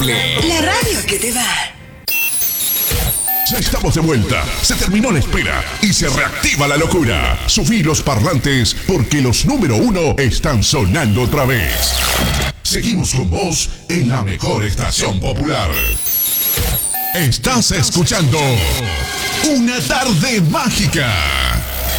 La radio que te va. Ya estamos de vuelta, se terminó la espera y se reactiva la locura. Subí los parlantes porque los número 1 están sonando otra vez. Seguimos con vos en la mejor estación popular. Estás escuchando Una Tarde Mágica.